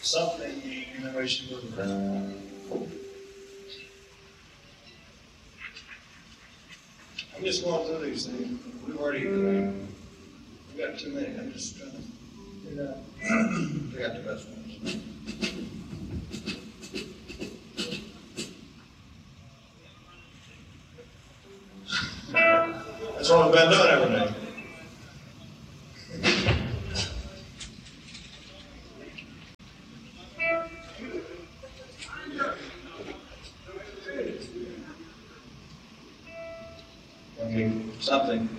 something, and then we should move around. I'm just going through these things. We've already, we got too many. I'm just trying to figure out. We got the best ones. That's what I've been doing every day. Okay, something.